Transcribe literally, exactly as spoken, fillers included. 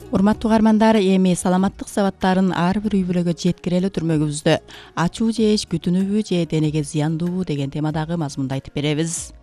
Урматтуу угармандар, эми саламаттык сабаттарын ар бир үй бүлөгө жеткирели түрмөгүбүздө ачуу жеш күтүнүүбү же денеге зыяндуубу деген темадагы мазмунду айтып беребиз.